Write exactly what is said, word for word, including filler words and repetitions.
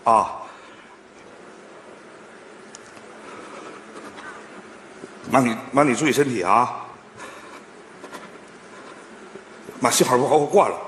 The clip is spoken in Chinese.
啊。妈，你妈，你注意身体啊。妈，信号不好，我挂了。